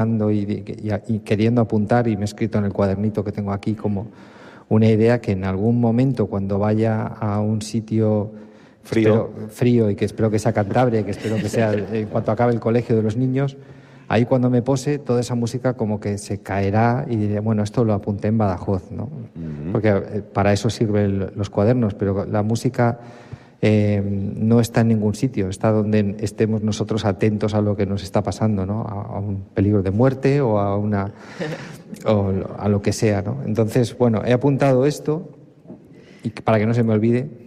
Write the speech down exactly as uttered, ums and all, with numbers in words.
y, y, y queriendo apuntar, y me he escrito en el cuadernito que tengo aquí como una idea que en algún momento, cuando vaya a un sitio frío, espero, frío y que espero que sea Cantabria, que espero que sea en cuanto acabe el colegio de los niños, ahí cuando me pose, toda esa música como que se caerá y diré, bueno, esto lo apunté en Badajoz, ¿no? Uh-huh. Porque eh, para eso sirven los cuadernos, pero la música eh, no está en ningún sitio, está donde estemos nosotros atentos a lo que nos está pasando, ¿no? A, a un peligro de muerte o a una o a lo que sea, ¿no? Entonces, bueno, he apuntado esto y para que no se me olvide.